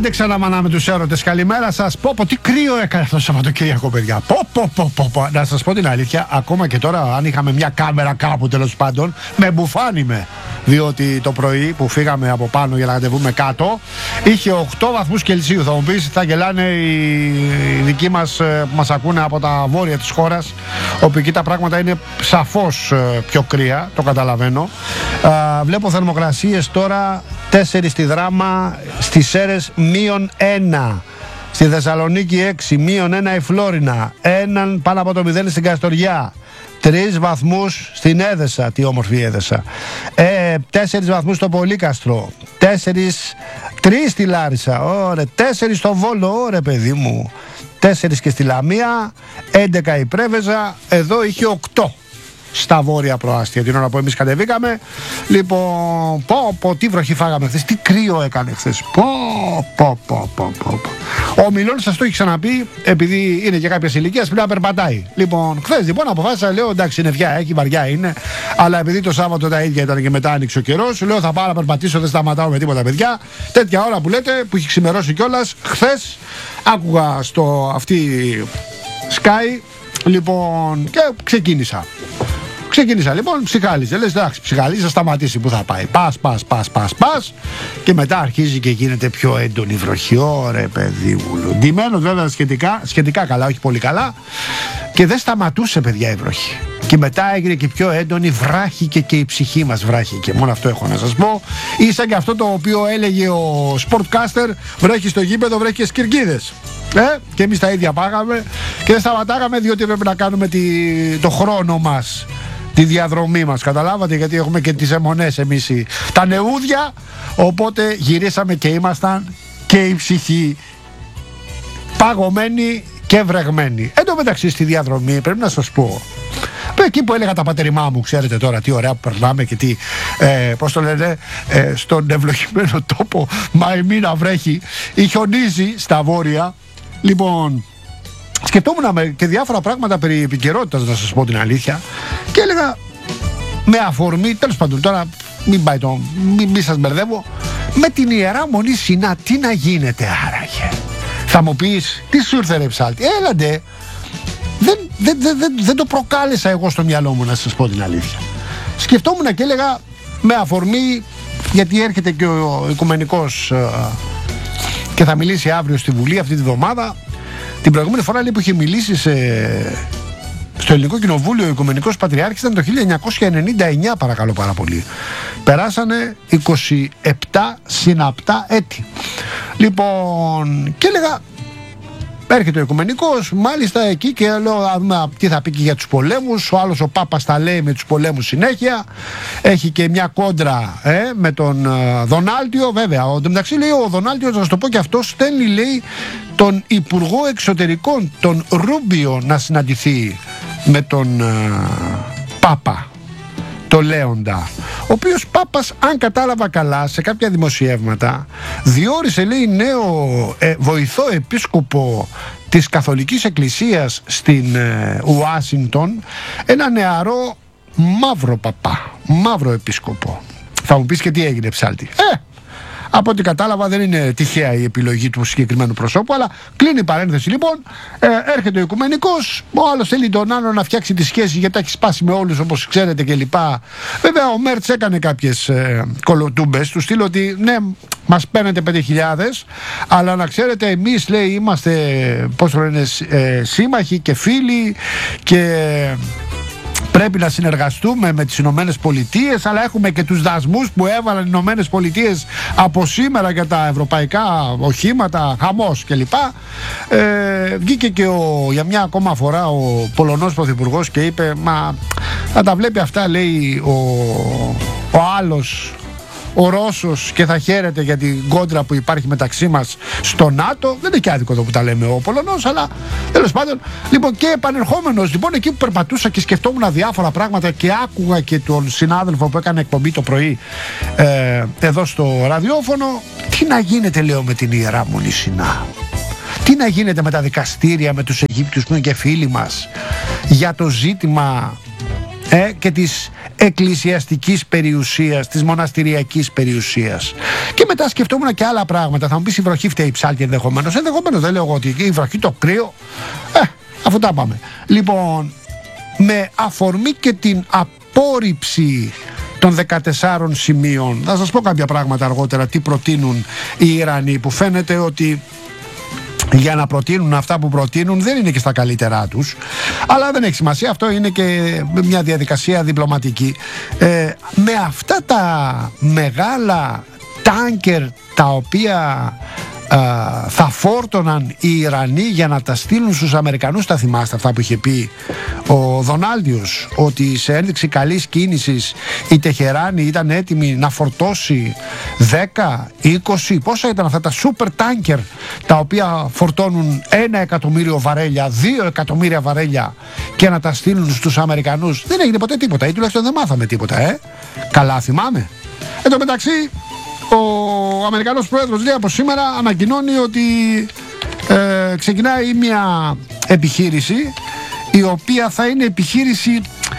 Άντεξα να μανάμε τους έρωτες. Καλημέρα σας. Πω, τι κρύο έκανε αυτό το Σαββατοκύριακο, παιδιά. Πω. Να σας πω την αλήθεια, ακόμα και τώρα, αν είχαμε μια κάμερα κάπου τέλος πάντων, με μπουφάνιμε. Διότι το πρωί που φύγαμε από πάνω για να κατεβούμε κάτω, είχε 8 βαθμούς Κελσίου. Θα μου πεις, θα γελάνε οι δικοί μας που μας ακούνε από τα βόρεια της χώρας, όπου εκεί τα πράγματα είναι σαφώς πιο κρύα, το καταλαβαίνω. Βλέπω θερμοκρασίες τώρα 4 στη Δράμα, στις Σέρρες -1, στη Θεσσαλονίκη 6, -1 η Φλόρινα, 1 πάνω από το 0 στην Καστοριά, 3 βαθμούς στην Έδεσα, τι όμορφη Έδεσα, 4 βαθμούς στο Πολύκαστρο, 3 στη Λάρισα, ωραία, 4 στο Βόλο, ωραία παιδί μου, 4 και στη Λαμία, 11 η Πρέβεζα, εδώ είχε 8 στα βόρεια προάστια την ώρα που εμείς κατεβήκαμε. Λοιπόν, τι βροχή φάγαμε χθες, τι κρύο έκανε χθες. Ο Μιλώνης σας το έχει ξαναπεί, επειδή είναι και κάποιες ηλικίες, πρέπει να περπατάει. Λοιπόν, χθες λοιπόν αποφάσισα, λέω εντάξει είναι νεφιά, έχει βαριά είναι, αλλά επειδή το Σάββατο τα ίδια ήταν και μετά άνοιξε ο καιρός, λέω θα πάω να περπατήσω, δεν σταματάω με τίποτα παιδιά. Τέτοια ώρα που λέτε, που έχει ξημερώσει κιόλας, χθες άκουγα στο αυτή Sky, λοιπόν, και ξεκίνησα λοιπόν, ψυχάλιζε. Λες εντάξει, ψυχάλιζε, θα σταματήσει, που θα πάει. Πας. Και μετά αρχίζει και γίνεται πιο έντονη βροχή. Ωραία, παιδί μου. Ντυμένος βέβαια σχετικά καλά, όχι πολύ καλά. Και δεν σταματούσε, παιδιά, η βροχή. Και μετά έγινε και πιο έντονη, βράχηκε και η ψυχή μας βράχηκε. Μόνο αυτό έχω να σας πω. Ίσα και αυτό το οποίο έλεγε ο Sportcaster, βρέχει στο γήπεδο, βρέχει και σκυρκίδες. Και εμείς τα ίδια πάγαμε και δεν σταματάγαμε, διότι πρέπει να κάνουμε το χρόνο μας, τη διαδρομή μας, καταλάβατε, γιατί έχουμε και τις αιμονές εμείς τα νεούδια, οπότε γυρίσαμε και ήμασταν και η ψυχή παγωμένη και βρεγμένη. Εν τω μεταξύ στη διαδρομή πρέπει να σας πω, εκεί που έλεγα τα πατεριμά μου, ξέρετε τώρα τι ωραία που περνάμε και τι, πώς το λένε, στον ευλογημένο τόπο Μαϊμί να βρέχει ή χιονίζει στα βόρεια. Λοιπόν, σκεφτόμουν και διάφορα πράγματα περί επικαιρότητας, να σας πω την αλήθεια, και έλεγα με αφορμή, τέλος πάντων τώρα μην σας μπερδεύω, με την Ιερά Μονή Σινά τι να γίνεται άραγε. Θα μου πεις, τι σου ήρθε ρε ψάλτη, έλαντε, δεν το προκάλεσα εγώ στο μυαλό μου, να σας πω την αλήθεια. Σκεφτόμουν και έλεγα με αφορμή, γιατί έρχεται και ο Οικουμενικός και θα μιλήσει αύριο στη Βουλή αυτή τη βδομάδα. Την προηγούμενη φορά λέει, που είχε μιλήσει στο Ελληνικό Κοινοβούλιο ο Οικουμενικός Πατριάρχης ήταν το 1999, παρακαλώ πάρα πολύ. Περάσανε 27 συναπτά έτη. Λοιπόν, και έλεγα, έρχεται ο Οικουμενικός, μάλιστα εκεί, και λέω τι θα πει και για τους πολέμους. Ο άλλος ο Πάπας τα λέει με τους πολέμους συνέχεια. Έχει και μια κόντρα με τον Δονάλτιο, βέβαια. Μεταξύ λέει ο Δονάλτιος, να σας το πω και αυτό, στέλνει λέει τον Υπουργό Εξωτερικών, τον Ρούμπιο, να συναντηθεί με τον Πάπα, το Λέοντα, ο οποίος Πάπας, αν κατάλαβα καλά, σε κάποια δημοσιεύματα διόρισε λέει νέο βοηθό επίσκοπο της Καθολικής Εκκλησίας στην Ουάσιγκτον, ένα νεαρό μαύρο παπά, μαύρο επίσκοπο. Θα μου πεις και τι έγινε ψάλτη. Από ό,τι κατάλαβα δεν είναι τυχαία η επιλογή του συγκεκριμένου προσώπου, αλλά κλείνει η παρένθεση λοιπόν. Έρχεται ο Οικουμενικός, ο άλλος θέλει τον άλλο να φτιάξει τη σχέση, γιατί έχει σπάσει με όλους όπως ξέρετε κλπ. Βέβαια ο Μέρτς έκανε κάποιες κολοτούμπες, του στείλω ότι ναι, μας παίρνετε 5.000, αλλά να ξέρετε εμείς λέει είμαστε, πώς το λένε, σύμμαχοι και φίλοι και πρέπει να συνεργαστούμε με τις Ηνωμένες Πολιτείες, αλλά έχουμε και τους δασμούς που έβαλαν οι Ηνωμένες Πολιτείες από σήμερα για τα ευρωπαϊκά οχήματα, χαμός κλπ. Βγήκε και για μια ακόμα φορά ο Πολωνός Πρωθυπουργός και είπε, μα θα τα βλέπει αυτά λέει ο άλλος, ο Ρώσος, και θα χαίρεται για την κόντρα που υπάρχει μεταξύ μας στο ΝΑΤΟ. Δεν είναι και άδικο εδώ που τα λέμε ο Πολωνός, αλλά τέλος πάντων. Λοιπόν, και επανερχόμενος λοιπόν εκεί που περπατούσα και σκεφτόμουν διάφορα πράγματα και άκουγα και τον συνάδελφο που έκανε εκπομπή το πρωί εδώ στο ραδιόφωνο, τι να γίνεται λέω με την Ιερά Μονή Σινά, τι να γίνεται με τα δικαστήρια, με τους Αιγύπτιους που είναι και φίλοι μας, για το ζήτημα και της εκκλησιαστικής περιουσίας, της μοναστηριακής περιουσίας. Και μετά σκεφτόμουν και άλλα πράγματα. Θα μου πεις η βροχή φταίει ψάλτη ενδεχομένως. Ενδεχομένως, δεν λέω εγώ ότι η βροχή, το κρύο. Αφού τα πάμε. Λοιπόν, με αφορμή και την απόρριψη των 14 σημείων, θα σας πω κάποια πράγματα αργότερα τι προτείνουν οι Ιρανοί, που φαίνεται ότι για να προτείνουν αυτά που προτείνουν δεν είναι και στα καλύτερά τους, αλλά δεν έχει σημασία, αυτό είναι και μια διαδικασία διπλωματική. Με αυτά τα μεγάλα τάνκερ τα οποία θα φόρτωναν οι Ιρανοί για να τα στείλουν στους Αμερικανούς, τα θυμάστε αυτά που είχε πει ο Δονάλντιος, ότι σε ένδειξη καλής κίνησης η Τεχεράνη ήταν έτοιμη να φορτώσει 10, 20, πόσα ήταν αυτά τα σούπερ τάνκερ τα οποία φορτώνουν 1 εκατομμύριο βαρέλια, 2 εκατομμύρια βαρέλια και να τα στείλουν στους Αμερικανούς. Δεν έγινε ποτέ τίποτα, ή τουλάχιστον δεν μάθαμε τίποτα, Καλά θυμάμαι. Εν τω μεταξύ, ο Αμερικανός Πρόεδρος λέει από σήμερα, ανακοινώνει ότι ξεκινάει μια επιχείρηση η οποία θα είναι επιχείρηση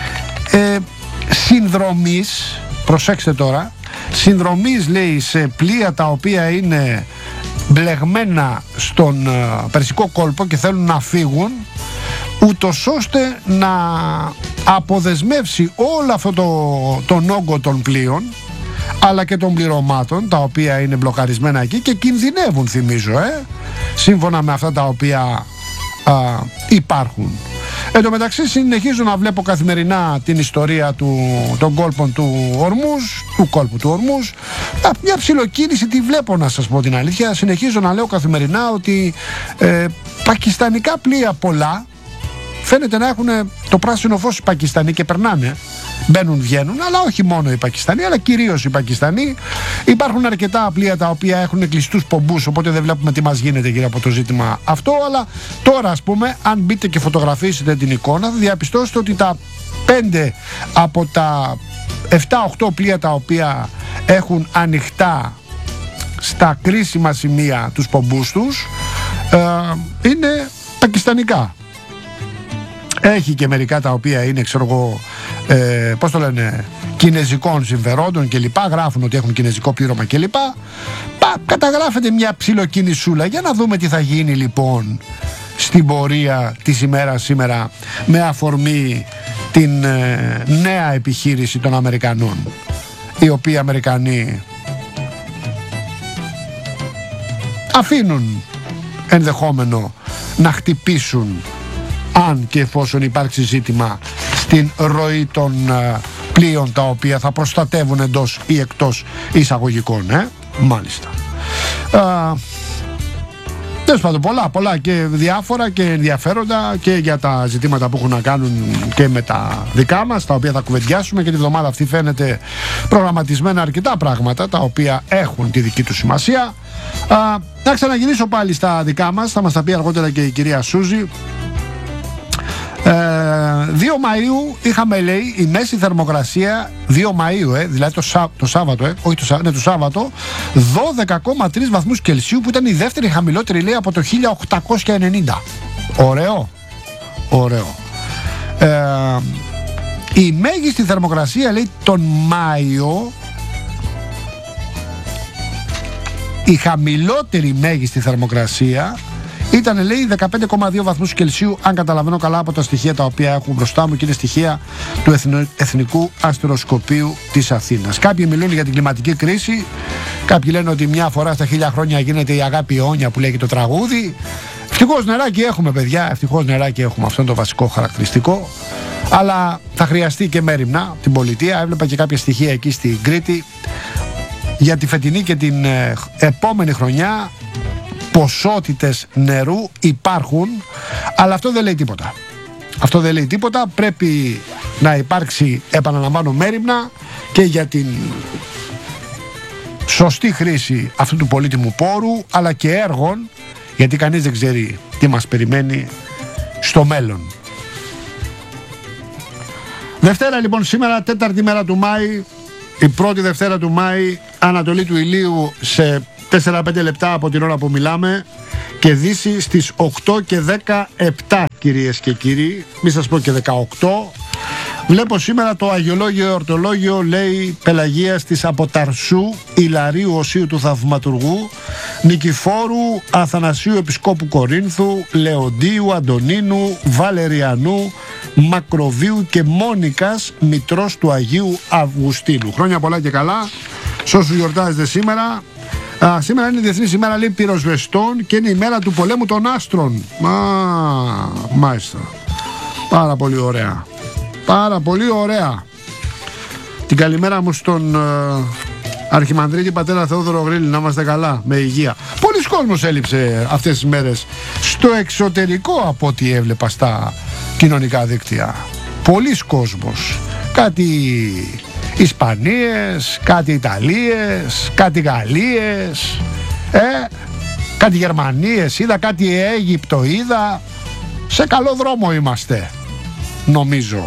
συνδρομής, προσέξτε τώρα, συνδρομής λέει σε πλοία τα οποία είναι μπλεγμένα στον Περσικό κόλπο και θέλουν να φύγουν, ούτως ώστε να αποδεσμεύσει όλο αυτό τον όγκο των πλοίων αλλά και των πληρωμάτων τα οποία είναι μπλοκαρισμένα εκεί και κινδυνεύουν, θυμίζω, σύμφωνα με αυτά τα οποία υπάρχουν. Εν τω μεταξύ συνεχίζω να βλέπω καθημερινά την ιστορία των κόλπων του Ορμούζ, του κόλπου του Ορμούζ. Μια ψιλοκίνηση τη βλέπω, να σας πω την αλήθεια. Συνεχίζω να λέω καθημερινά ότι πακιστανικά πλοία πολλά φαίνεται να έχουν το πράσινο φως οι Πακιστανοί και περνάνε. Μπαίνουν, βγαίνουν, αλλά όχι μόνο οι Πακιστανοί, αλλά κυρίως οι Πακιστανοί. Υπάρχουν αρκετά πλοία τα οποία έχουν κλειστούς πομπούς, οπότε δεν βλέπουμε τι μας γίνεται γύρω από το ζήτημα αυτό. Αλλά τώρα, ας πούμε, αν μπείτε και φωτογραφίσετε την εικόνα, θα διαπιστώσετε ότι τα 5 από τα 7-8 πλοία τα οποία έχουν ανοιχτά στα κρίσιμα σημεία τους πομπούς τους είναι πακιστανικά. Έχει και μερικά τα οποία είναι, ξέρω εγώ, πώς το λένε, κινεζικών συμφερόντων κλπ. Γράφουν ότι έχουν κινεζικό πλήρωμα κλπ. Καταγράφεται μια ψιλοκινησούλα. Για να δούμε τι θα γίνει λοιπόν στην πορεία της ημέρας σήμερα με αφορμή την νέα επιχείρηση των Αμερικανών, οι οποίοι Αμερικανοί αφήνουν ενδεχόμενο να χτυπήσουν αν και εφόσον υπάρξει ζήτημα στην ροή των πλοίων τα οποία θα προστατεύουν εντός ή εκτός εισαγωγικών. Μάλιστα. Τέλος πάντων, πολλά και διάφορα και ενδιαφέροντα και για τα ζητήματα που έχουν να κάνουν και με τα δικά μας, τα οποία θα κουβεντιάσουμε, και τη βδομάδα αυτή φαίνεται προγραμματισμένα αρκετά πράγματα τα οποία έχουν τη δική του σημασία. Να ξαναγυρίσω πάλι στα δικά μας, θα μας τα πει αργότερα και η κυρία Σούζη. 2 Μαΐου είχαμε, λέει, η μέση θερμοκρασία 2 Μαΐου, δηλαδή το Σάββατο, όχι το Σάββατο, 12,3 βαθμούς Κελσίου, που ήταν η δεύτερη χαμηλότερη, λέει, από το 1890. Ωραίο. Η μέγιστη θερμοκρασία, λέει, τον Μάιο, η χαμηλότερη μέγιστη θερμοκρασία ήταν, λέει, 15,2 βαθμούς Κελσίου, αν καταλαβαίνω καλά από τα στοιχεία τα οποία έχω μπροστά μου και είναι στοιχεία του Εθνικού Αστεροσκοπείου της Αθήνας. Κάποιοι μιλούν για την κλιματική κρίση, κάποιοι λένε ότι μια φορά στα 1000 χρόνια γίνεται η αγάπη αιώνια που λέγει το τραγούδι. Ευτυχώς νεράκι έχουμε, παιδιά, ευτυχώς νεράκι έχουμε, αυτό είναι το βασικό χαρακτηριστικό. Αλλά θα χρειαστεί και μέριμνα την πολιτεία. Έβλεπα και κάποια στοιχεία εκεί στην Κρήτη για τη φετινή και την επόμενη χρονιά. Ποσότητες νερού υπάρχουν, αλλά αυτό δεν λέει τίποτα. Πρέπει να υπάρξει, επαναλαμβάνω, μέριμνα και για την σωστή χρήση αυτού του πολύτιμου πόρου, αλλά και έργων, γιατί κανείς δεν ξέρει τι μας περιμένει στο μέλλον. Δευτέρα λοιπόν σήμερα, 4η μέρα του Μάη, η πρώτη Δευτέρα του Μάη, ανατολή του ηλίου σε 4-5 λεπτά από την ώρα που μιλάμε, και δύση στις 8 και 17, κυρίες και κύριοι, μη σας πω και 18. Βλέπω σήμερα το αγιολόγιο εορτολόγιο, λέει Πελαγίας της Αποταρσού, Ηλαρίου Οσίου του Θαυματουργού, Νικηφόρου Αθανασίου Επισκόπου Κορίνθου, Λεοντίου Αντωνίνου, Βαλεριανού, Μακροβίου και Μόνικας, μητρός του Αγίου Αυγουστίνου. Χρόνια πολλά και καλά σε όσους γιορτάζετε σήμερα. Σήμερα είναι η Διεθνής ημέρα, λέει, πυροσβεστών και είναι η μέρα του πολέμου των άστρων. Μάλιστα. Πάρα πολύ ωραία. Πάρα πολύ ωραία. Την καλημέρα μου στον Αρχιμανδρίτη πατέρα Θεόδωρο Γρήλη, να είμαστε καλά, με υγεία. Πολλοί κόσμος έλειψε αυτές τις μέρες στο εξωτερικό από ό,τι έβλεπα στα κοινωνικά δίκτυα. Πολλοί κόσμος. Κάτι Ισπανίες, κάτι Ιταλίες, κάτι Γαλλίες, κάτι Γερμανίες είδα, κάτι Αίγυπτο είδα. Σε καλό δρόμο είμαστε, νομίζω.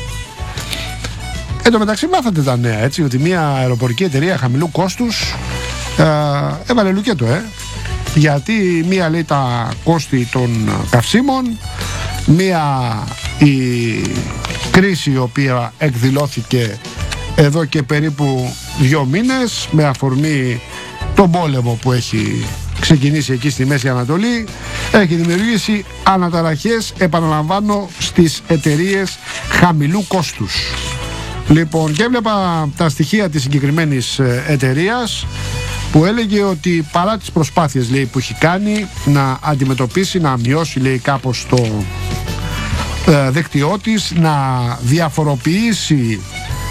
Εν τω μεταξύ μάθατε τα νέα, έτσι, ότι μια αεροπορική εταιρεία χαμηλού κόστους έβαλε λουκέτο, γιατί μία λέει τα κόστη των καυσίμων, μία η κρίση η οποία εκδηλώθηκε εδώ και περίπου 2 μήνες με αφορμή τον πόλεμο που έχει ξεκινήσει εκεί στη Μέση Ανατολή, έχει δημιουργήσει αναταραχές, επαναλαμβάνω, στις εταιρείες χαμηλού κόστους. Λοιπόν, και έβλεπα τα στοιχεία της συγκεκριμένης εταιρείας που έλεγε ότι παρά τις προσπάθειες, λέει, που έχει κάνει να αντιμετωπίσει, να μειώσει, λέει, κάπως το δίκτυό της, να διαφοροποιήσει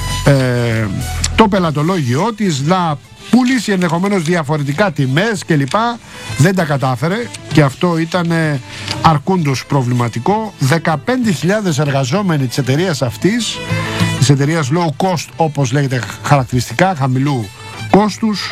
το πελατολόγιο της, να πουλήσει ενδεχομένως διαφορετικά τιμές κλπ, δεν τα κατάφερε και αυτό ήταν αρκούντος προβληματικό. 15.000 εργαζόμενοι της εταιρείας αυτής, της εταιρείας low cost όπως λέγεται χαρακτηριστικά, χαμηλού κόστους,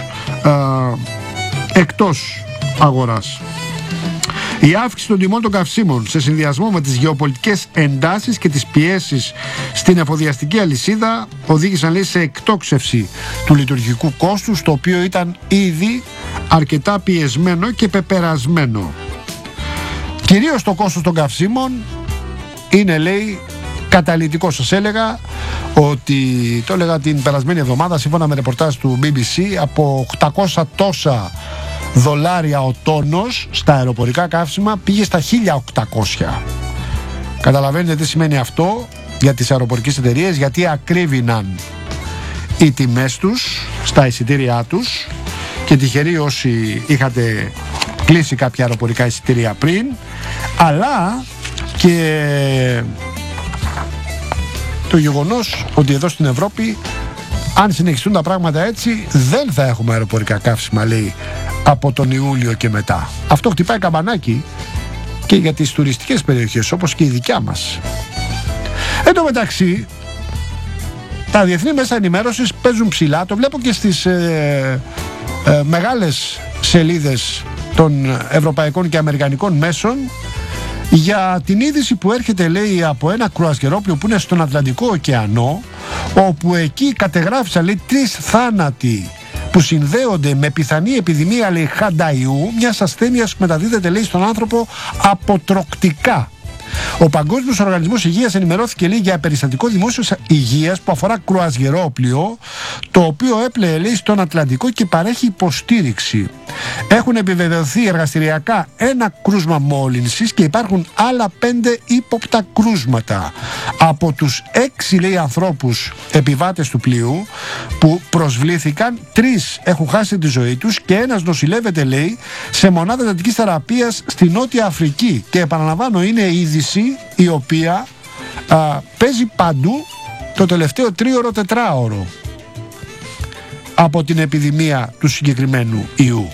εκτός αγοράς. Η αύξηση των τιμών των καυσίμων σε συνδυασμό με τις γεωπολιτικές εντάσεις και τις πιέσεις στην εφοδιαστική αλυσίδα οδήγησαν, λέει, σε εκτόξευση του λειτουργικού κόστους, το οποίο ήταν ήδη αρκετά πιεσμένο και πεπερασμένο. Κυρίως το κόστος των καυσίμων είναι, λέει, καταλυτικό. Σας έλεγα ότι, το έλεγα την περασμένη εβδομάδα, σύμφωνα με ρεπορτάζ του BBC, από 800 τόσα δολάρια ο τόνος στα αεροπορικά καύσιμα πήγε στα 1.800. Καταλαβαίνετε τι σημαίνει αυτό για τις αεροπορικές εταιρείες, γιατί ακρίβηναν οι τιμές τους στα εισιτήριά τους, και τυχεροί όσοι είχατε κλείσει κάποια αεροπορικά εισιτήρια πριν, αλλά και το γεγονός ότι εδώ στην Ευρώπη, αν συνεχιστούν τα πράγματα έτσι, δεν θα έχουμε αεροπορικά καύσιμα, λέει, από τον Ιούλιο και μετά. Αυτό χτυπάει καμπανάκι και για τις τουριστικές περιοχές όπως και η δικιά μας. Εν τω μεταξύ, τα διεθνή μέσα ενημέρωσης παίζουν ψηλά. Το βλέπω και στις μεγάλες σελίδες των ευρωπαϊκών και αμερικανικών μέσων για την είδηση που έρχεται, λέει, από ένα κρουαζιερόπλοιο που είναι στον Ατλαντικό ωκεανό, όπου εκεί κατεγράφησαν, λέει, 3 θάνατοι που συνδέονται με πιθανή επιδημία, λέει, χανταϊού, μιας ασθένειας που μεταδίδεται, λέει, στον άνθρωπο αποτροκτικά. Ο Παγκόσμιος Οργανισμός Υγείας ενημερώθηκε, λέει, για περιστατικό δημόσιας υγείας που αφορά κρουαζιερόπλοιο, το οποίο έπλεε, λέει, στον Ατλαντικό και παρέχει υποστήριξη. Έχουν επιβεβαιωθεί εργαστηριακά 1 κρούσμα μόλυνσης και υπάρχουν άλλα 5 ύποπτα κρούσματα. Από τους 6, λέει, ανθρώπους επιβάτες του πλοίου που προσβλήθηκαν, 3 έχουν χάσει τη ζωή τους και 1 νοσηλεύεται, λέει, σε μονάδα εντατικής θεραπείας στη Νότια Αφρική. Και επαναλαμβάνω, είναι είδηση η οποία παίζει παντού το τελευταίο 3ωρο-4ωρο από την επιδημία του συγκεκριμένου ιού.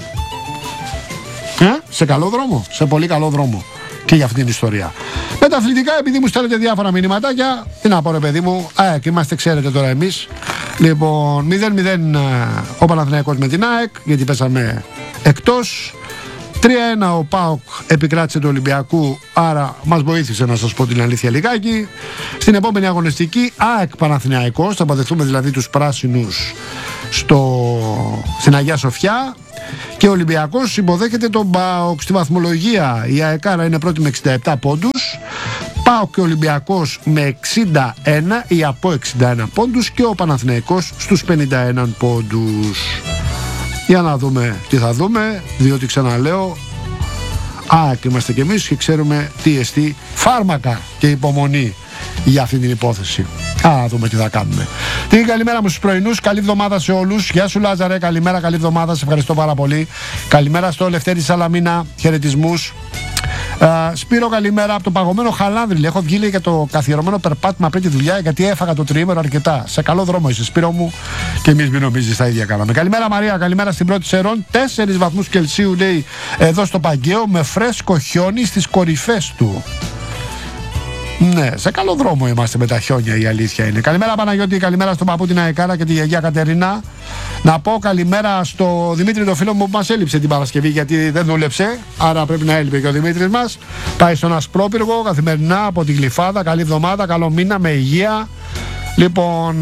Σε καλό δρόμο, σε πολύ καλό δρόμο και για αυτήν την ιστορία. Με τα αθλητικά, επειδή μου στέλνετε διάφορα μηνυματάκια, τι να πω, ρε παιδί μου, και είμαστε, ξέρετε τώρα εμείς. Λοιπόν, 0-0 ο Παναθηναϊκός με την ΑΕΚ, γιατί πέσαμε εκτός. 3-1 ο ΠΑΟΚ επικράτησε του Ολυμπιακού, άρα μας βοήθησε, να σας πω την αλήθεια λιγάκι. Στην επόμενη αγωνιστική, ΑΕΚ Παναθηναϊκός, θα αποδεχτούμε δηλαδή τους πράσινους στην Αγία Σοφιά, και ο Ολυμπιακός υποδέχεται τον ΠΑΟΚ. Στη βαθμολογία η ΑΕΚ είναι πρώτη με 67 πόντους, ΠΑΟΚ και Ολυμπιακός με 61 ή από 61 πόντους και ο Παναθηναϊκός στους 51 πόντους. Για να δούμε τι θα δούμε, διότι ξαναλέω, και είμαστε κι εμείς και ξέρουμε τι εστί φάρμακα και υπομονή για αυτή την υπόθεση. Δούμε τι θα κάνουμε. Την καλημέρα μου στους πρωινούς, καλή εβδομάδα σε όλους. Γεια σου Λάζαρε, καλημέρα, καλή εβδομάδα, σε ευχαριστώ πάρα πολύ. Καλημέρα στο Λευτέρη Σαλαμίνα, χαιρετισμούς. Σπύρο, καλημέρα από το παγωμένο Χαλάνδρι. Έχω βγει για το καθιερωμένο περπάτημα πριν τη δουλειά, γιατί έφαγα το τριήμερο αρκετά. Σε καλό δρόμο είσαι, Σπύρο μου, και εμείς μην νομίζεις, τα ίδια κάναμε. Καλημέρα Μαρία, καλημέρα στην πρώτη Σερών. 4 βαθμούς Κελσίου λέει εδώ στο Παγκαίο, με φρέσκο χιόνι στις κορυφές του. Ναι, σε καλό δρόμο είμαστε με τα χιόνια, η αλήθεια είναι. Καλημέρα Παναγιώτη, καλημέρα στον παππού την Αεκάρα και τη γιαγιά Κατερίνα. Να πω καλημέρα στο Δημήτρη, το φίλο μου που μας έλειψε την Παρασκευή, γιατί δεν δούλεψε. Άρα πρέπει να έλειπε και ο Δημήτρης μας. Πάει στον Ασπρόπυργο καθημερινά από την Γλυφάδα. Καλή εβδομάδα, καλό μήνα, με υγεία. Λοιπόν,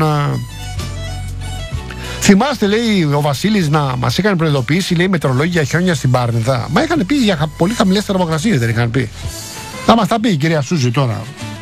θυμάστε, λέει ο Βασίλης, να μας είχαν προειδοποιήσει, λέει, μετρολόγοι για χιόνια στην Πάρνηθα. Μα είχαν πει για πολύ χαμηλές θερμοκρασίες, δεν είχαν πει? Θα μας τα πει η κυρία Σούζη τώρα.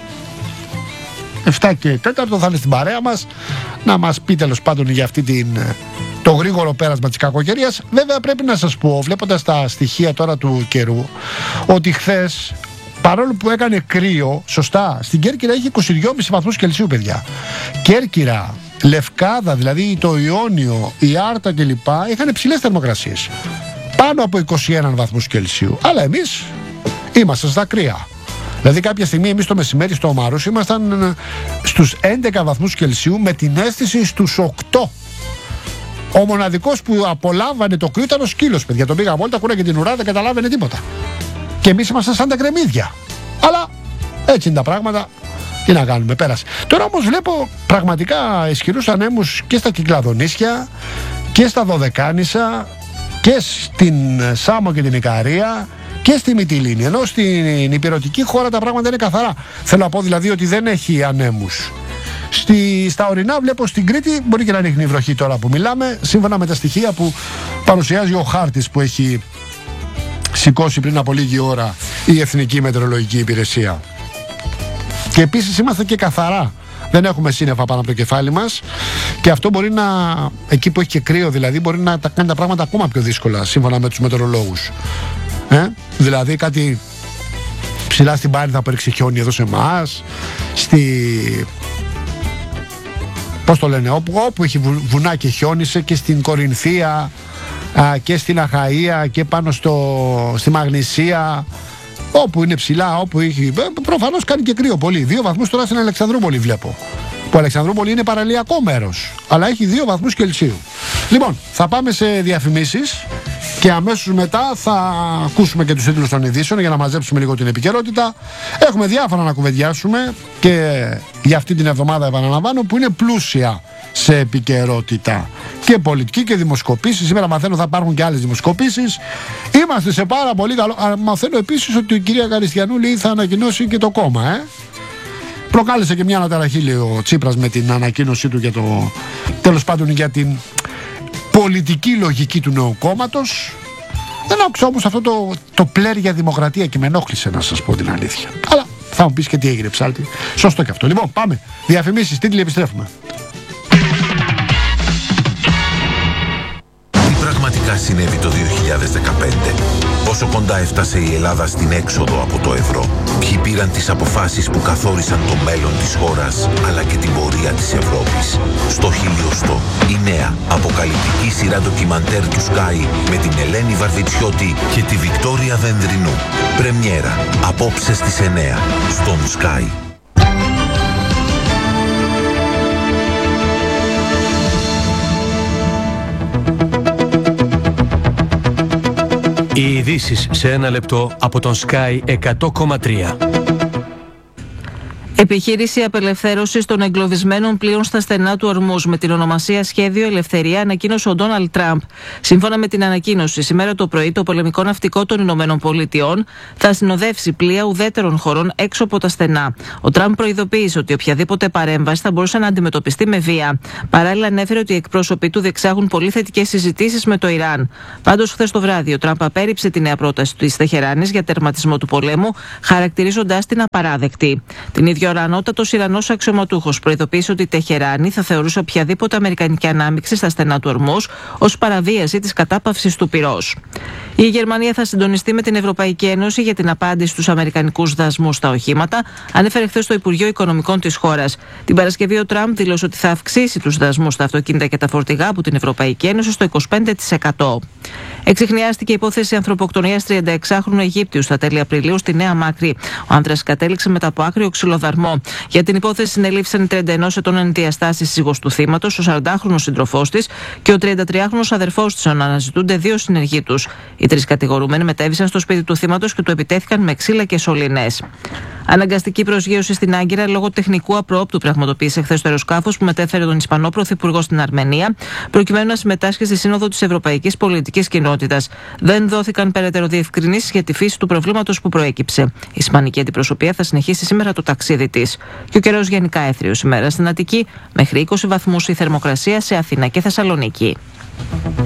7 και 4 θα είναι στην παρέα μας να μας πει τέλος πάντων για αυτή το γρήγορο πέρασμα της κακοκαιρίας. Βέβαια πρέπει να σας πω, βλέποντας τα στοιχεία τώρα του καιρού, ότι χθες, παρόλο που έκανε κρύο, σωστά, στην Κέρκυρα είχε 22,5 βαθμούς Κελσίου, παιδιά. Κέρκυρα, Λευκάδα, δηλαδή το Ιόνιο, η Άρτα κλπ. Είχαν υψηλές θερμοκρασίες. Πάνω από 21 βαθμούς Κελσίου. Αλλά εμείς είμαστε στα κρύα. Δηλαδή κάποια στιγμή εμείς το μεσημέρι στο Ομάρους ήμασταν στους 11 βαθμούς Κελσίου με την αίσθηση στους 8. Ο μοναδικός που απολάμβανε το κρύο ήταν ο σκύλος, παιδιά. Τον πήγα βόλτα, κούραγε την ουρά, δεν καταλάβαινε τίποτα. Και εμείς ήμασταν σαν τα κρεμμύδια. Αλλά έτσι είναι τα πράγματα. Τι να κάνουμε, πέρασε. Τώρα όμως βλέπω πραγματικά ισχυρούς ανέμους και στα Κυκλαδονήσια και στα Δωδεκάνησα και στην Σάμο και την Ικαρία και στη Μυτιλήνη, ενώ στην υπηρετική χώρα τα πράγματα είναι καθαρά. Θέλω να πω δηλαδή ότι δεν έχει ανέμους. Στα ορεινά βλέπω στην Κρήτη, μπορεί και να ρίχνει βροχή τώρα που μιλάμε, σύμφωνα με τα στοιχεία που παρουσιάζει ο χάρτης που έχει σηκώσει πριν από λίγη ώρα η Εθνική Μετεωρολογική Υπηρεσία. Και επίσης είμαστε και καθαρά. Δεν έχουμε σύννεφα πάνω από το κεφάλι μας και αυτό μπορεί να, εκεί που έχει και κρύο δηλαδή, μπορεί να τα κάνει τα πράγματα ακόμα πιο δύσκολα σύμφωνα με τους μετεωρολόγους. Δηλαδή κάτι ψηλά στην Πάρνηθα που έριξε χιόνι εδώ σε εμάς, πώς το λένε, όπου έχει βουνά και χιόνισε, και στην Κορινθία και στην Αχαΐα και πάνω στη Μαγνησία, όπου είναι ψηλά, όπου έχει, προφανώς κάνει και κρύο πολύ. 2 βαθμούς τώρα στην Αλεξανδρούπολη βλέπω, που Αλεξανδρούπολη είναι παραλιακό μέρος, αλλά έχει 2 βαθμούς Κελσίου. Λοιπόν, θα πάμε σε διαφημίσεις και αμέσως μετά θα ακούσουμε και τους τίτλους των ειδήσεων για να μαζέψουμε λίγο την επικαιρότητα. Έχουμε διάφορα να κουβεντιάσουμε και για αυτή την εβδομάδα, επαναλαμβάνω, που είναι πλούσια σε επικαιρότητα και πολιτική και δημοσκοπήσεις. Σήμερα μαθαίνω θα υπάρχουν και άλλες δημοσκοπήσεις. Είμαστε σε πάρα πολύ καλό. Μαθαίνω επίσης ότι η κυρία Καριστιανούλη θα ανακοινώσει και το κόμμα. Προκάλεσε και μια αναταραχή, λέει ο Τσίπρας, με την ανακοίνωσή του για το, τέλος πάντων, για την πολιτική λογική του νέου κόμματος. Δεν άκουσα όμως αυτό το πλέρ για δημοκρατία και με ενόχλησε, να σας πω την αλήθεια. Αλλά θα μου πεις και τι έγινε, ψάλτη. Σωστό και αυτό. Λοιπόν, πάμε. Διαφημίσεις, τίτλοι, επιστρέφουμε. Τι πραγματικά συνέβη το 2015? Πόσο κοντά έφτασε η Ελλάδα στην έξοδο από το ευρώ? Ποιοι πήραν τις αποφάσεις που καθόρισαν το μέλλον της χώρας, αλλά και την πορεία της Ευρώπης? Στο χιλιοστό, η νέα αποκαλυπτική σειρά ντοκιμαντέρ του Sky με την Ελένη Βαρβιτσιώτη και τη Βικτόρια Δενδρινού. Πρεμιέρα απόψε στις 9 στον Sky. Οι ειδήσεις σε 1 λεπτό από τον Sky 100,3. Επιχείρηση απελευθέρωσης των εγκλωβισμένων πλοίων στα στενά του Ορμούζ με την ονομασία Σχέδιο Ελευθερία ανακοίνωσε ο Ντόναλντ Τραμπ. Σύμφωνα με την ανακοίνωση, σήμερα το πρωί το πολεμικό ναυτικό των Ηνωμένων Πολιτειών θα συνοδεύσει πλοία ουδέτερων χωρών έξω από τα στενά. Ο Τραμπ προειδοποίησε ότι οποιαδήποτε παρέμβαση θα μπορούσε να αντιμετωπιστεί με βία. Παράλληλα, ανέφερε ότι οι εκπρόσωποι του διεξάγουν πολύ θετικές συζητήσεις με το Ιράν. Πάντως, χθες το βράδυ, ο Τραμπ απέρριψε τη νέα πρόταση της Τεχεράνης για τερματισμό του πολέμου, χαρακτηρίζοντας την απαράδεκτη. Την ίδια ώρα, ανώτατος Ιρανός αξιωματούχος προειδοποίησε ότι η Τεχεράνη θα θεωρούσε οποιαδήποτε αμερικανική ανάμειξη στα στενά του Ορμούζ ως παραβίαση της κατάπαυσης του πυρός. Η Γερμανία θα συντονιστεί με την Ευρωπαϊκή Ένωση για την απάντηση στους αμερικανικούς δασμούς στα οχήματα, ανέφερε χθες το Υπουργείο Οικονομικών της χώρας. Την Παρασκευή, ο Τραμπ δήλωσε ότι θα αυξήσει τους δασμούς στα αυτοκίνητα και τα φορτηγά από την Ευρωπαϊκή Ένωση στο 25%. Εξιχνιάστηκε η υπόθεση ανθρωποκτονίας 36χρονου Αιγύπτιου στα τέλη Απριλίου στη Νέα Μάκρη. Ο άντρας κατέληξε μετά από άκριο ξυλοδαρμό. Για την υπόθεση συνελήφθησαν οι 31 ετών ενδιαστάσεις σύζυγος του θύματος, ο 40χρονος σύντροφός της και ο 33χρονος αδερφός της, αναζητούνται δύο συνεργοί τους. Οι τρεις κατηγορούμενοι μετέβησαν στο σπίτι του θύματος και του επιτέθηκαν με ξύλα και σωληνές. Αναγκαστική προσγείωση στην Άγκυρα λόγω τεχνικού απρόοπτου πραγματοποίησε χθες το αεροσκάφος που μετέφερε τον Ισπανό Πρωθυπουργό στην Αρμενία, προκειμένου να συμμετάσχει στη Σύνοδο της Ευρωπαϊκής Πολιτικής Κοινότητας. Δεν δόθηκαν περαιτέρω διευκρινήσεις για τη φύση του προβλήματος που προέκυψε. Η Ισπανική αντιπροσωπεία θα συνεχίσει σήμερα το ταξίδι της. Και ο καιρός γενικά έθριος ημέρα στην Αττική, μέχρι 20 βαθμούς η θερμοκρασία σε Αθήνα και Θεσσαλονίκη.